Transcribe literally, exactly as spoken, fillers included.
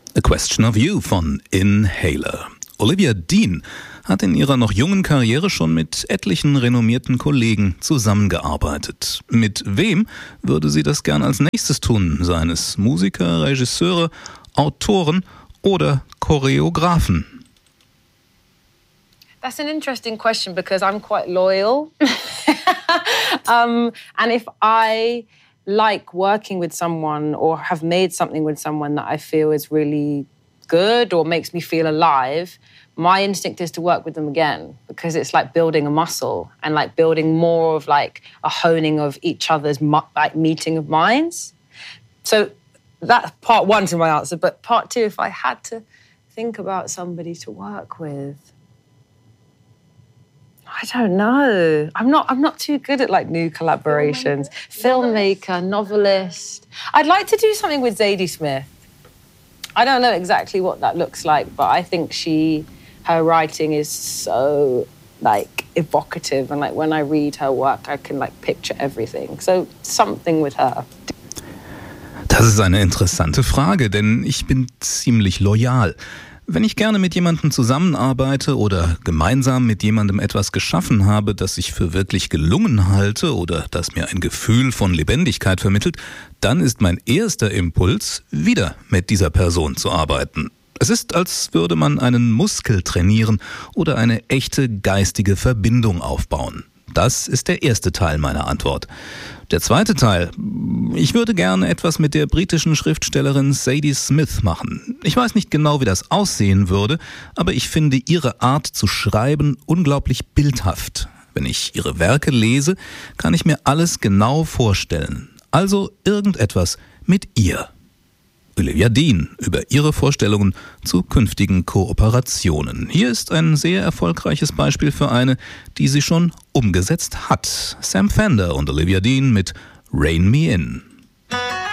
A Question of You von Inhaler. Olivia Dean hat in ihrer noch jungen Karriere schon mit etlichen renommierten Kollegen zusammengearbeitet. Mit wem würde sie das gern als nächstes tun? Seien es Musiker, Regisseure, Autoren oder Choreografen? That's an interesting question because I'm quite loyal. um, and if I like working with someone or have made something with someone that I feel is really good or makes me feel alive, my instinct is to work with them again because it's like building a muscle and like building more of like a honing of each other's mu- like meeting of minds. So that's part one to my answer. But part two, if I had to think about somebody to work with, I don't know. I'm not I'm not too good at like new collaborations. Filmmaker, novelist. I'd like to do something with Zadie Smith. I don't know exactly what that looks like, but I think she, her writing is so like evocative, and like when I read her work, I can like picture everything. So something with her. Das ist eine interessante Frage, denn ich bin ziemlich loyal. Wenn ich gerne mit jemandem zusammenarbeite oder gemeinsam mit jemandem etwas geschaffen habe, das ich für wirklich gelungen halte oder das mir ein Gefühl von Lebendigkeit vermittelt, dann ist mein erster Impuls, wieder mit dieser Person zu arbeiten. Es ist, als würde man einen Muskel trainieren oder eine echte geistige Verbindung aufbauen. Das ist der erste Teil meiner Antwort. Der zweite Teil: Ich würde gerne etwas mit der britischen Schriftstellerin Zadie Smith machen. Ich weiß nicht genau, wie das aussehen würde, aber ich finde ihre Art zu schreiben unglaublich bildhaft. Wenn ich ihre Werke lese, kann ich mir alles genau vorstellen. Also irgendetwas mit ihr. Olivia Dean über ihre Vorstellungen zu künftigen Kooperationen. Hier ist ein sehr erfolgreiches Beispiel für eine, die sie schon umgesetzt hat. Sam Fender und Olivia Dean mit Rein Me In.